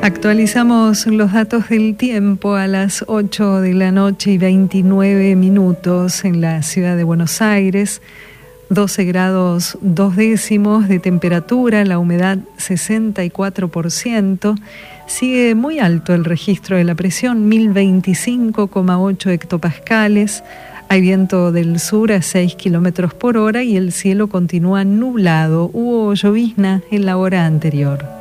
Actualizamos los datos del tiempo a las 8 de la noche y 29 minutos en la ciudad de Buenos Aires. 12 grados 2 décimos de temperatura, la humedad 64%. Sigue muy alto el registro de la presión, 1025,8 hectopascales. Hay viento del sur a 6 kilómetros por hora y el cielo continúa nublado. Hubo llovizna en la hora anterior.